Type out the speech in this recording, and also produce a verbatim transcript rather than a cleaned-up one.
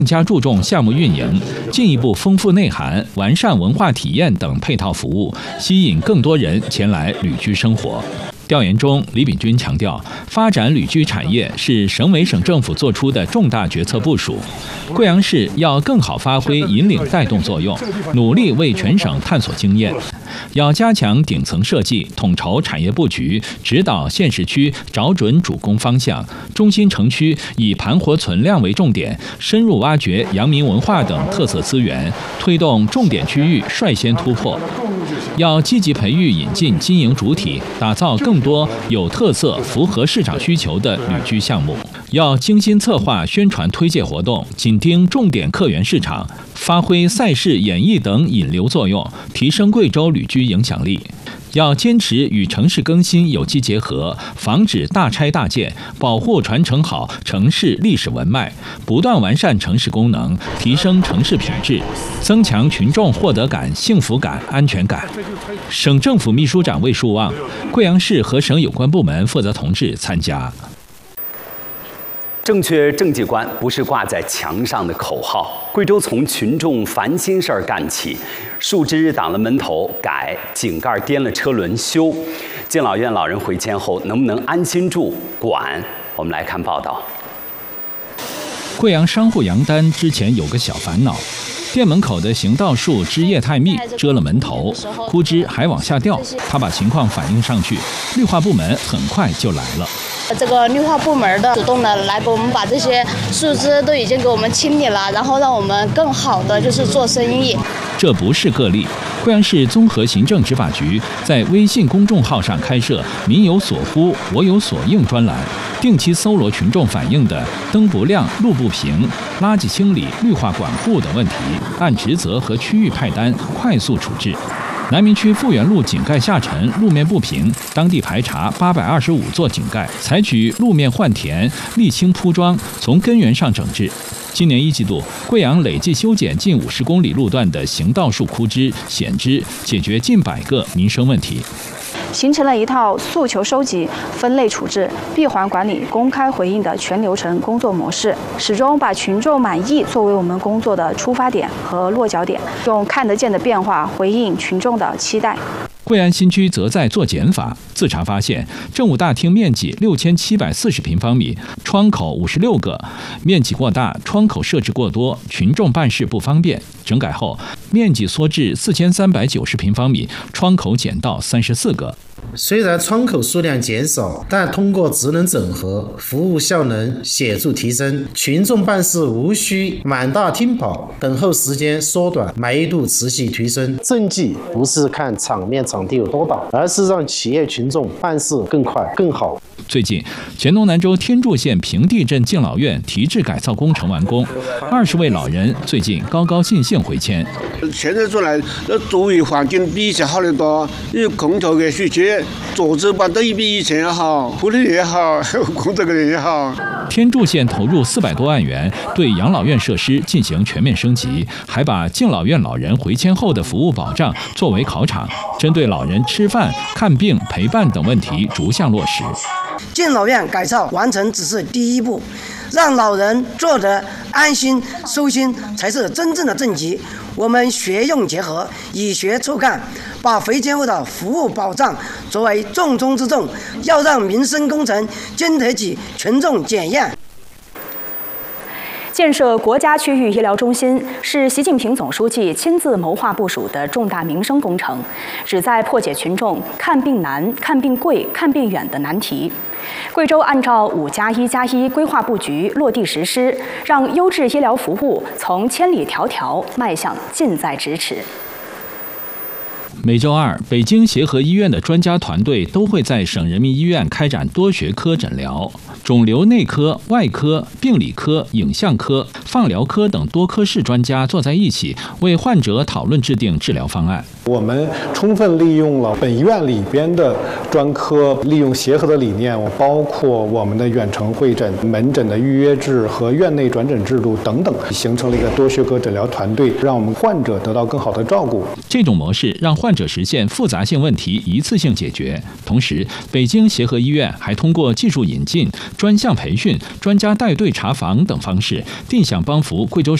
更加注重项目运营，进一步丰富内涵、完善文化体验等配套服务，吸引更多人前来旅居生活。调研中，李秉钧强调，发展旅居产业是省委省政府作出的重大决策部署。贵阳市要更好发挥引领带动作用，努力为全省探索经验。要加强顶层设计，统筹产业布局，指导县市区找准主攻方向。中心城区以盘活存量为重点，深入挖掘阳明文化等特色资源，推动重点区域率先突破。要积极培育引进经营主体，打造更多有特色、符合市场需求的旅居项目。要精心策划宣传推介活动，紧盯重点客源市场，发挥赛事、演艺等引流作用，提升贵州旅居影响力。要坚持与城市更新有机结合，防止大拆大建，保护传承好城市历史文脉，不断完善城市功能，提升城市品质，增强群众获得感、幸福感、安全感。省政府秘书长魏树旺、贵阳市和省有关部门负责同志参加。 正确政绩观不是挂在墙上的口号。贵州从群众烦心事儿干起，树枝挡了门头改，井盖颠了车轮修。敬老院老人回迁后能不能安心住管？我们来看报道。 贵阳商户杨丹之前有个小烦恼。店门口的行道树枝叶太密，遮了门头，枯枝还往下掉。他把情况反映上去，绿化部门很快就来了。 这个绿化部门的主动的来给我们把这些树枝都已经给我们清理了，然后让我们更好的就是做生意。 这不是个例，贵阳市综合行政执法局在微信公众号上开设“民有所呼，我有所应”专栏，定期搜罗群众反映的灯不亮、路不平、垃圾清理、绿化管护等问题，按职责和区域派单，快速处置。南明区富源路井盖下沉，路面不平，当地排查八百二十五座井盖，采取路面换填、沥青铺装，从根源上整治。今年一季度，贵阳累计修剪近五十公里路段的行道树枯枝、闲枝，解决近百个民生问题。 形成了一套诉求收集、分类处置、闭环管理、公开回应的全流程工作模式，始终把群众满意作为我们工作的出发点和落脚点，用看得见的变化回应群众的期待。 贵安新区则在做减法，自查发现，政务大厅面积六千七百四十平方米，窗口五十六个，面积过大，窗口设置过多，群众办事不方便。整改后，面积缩至四千三百九十平方米，窗口减到三十四个。 虽然窗口数量减少，但通过职能整合，服务效能显著提升，群众办事无需满大厅跑，等候时间缩短，满意度持续提升。政绩不是看场面场地有多大，而是让企业群众办事更快更好。 最近，黔东南州天柱县平地镇敬老院提质改造工程完工，二十位老人最近高高兴兴回迁。 现在做来，那周围环境比以前好得多，因为空调给水气，桌子板凳也比以前要好，护理也好，工作的人也好。 天柱县投入四百多万元对养老院设施进行全面升级，还把敬老院老人回迁后的服务保障作为考场，针对老人吃饭、看病、陪伴等问题逐项落实。 敬老院改造完成只是第一步，让老人坐得安心舒心才是真正的政绩。我们学用结合，以学促干，把回迁后的服务保障作为重中之重，要让民生工程经得起群众检验。 建设国家区域医疗中心是习近平总书记亲自谋划部署的重大民生工程，旨在破解群众看病难、看病贵、看病远的难题。贵州按照五加一加一规划布局落地实施，让优质医疗服务从千里迢迢迈向近在咫尺。 每周二，北京协和医院的专家团队都会在省人民医院开展多学科诊疗，肿瘤内科、外科、病理科、影像科、放疗科等多科室专家坐在一起，为患者讨论制定治疗方案。 我们充分利用了本院里边的专科，利用协和的理念，包括我们的远程会诊、门诊的预约制和院内转诊制度等等，形成了一个多学科诊疗团队，让我们患者得到更好的照顾。 这种模式让患者实现复杂性问题一次性解决。同时，北京协和医院还通过技术引进、专项培训、专家带队查房等方式，定向邦服贵州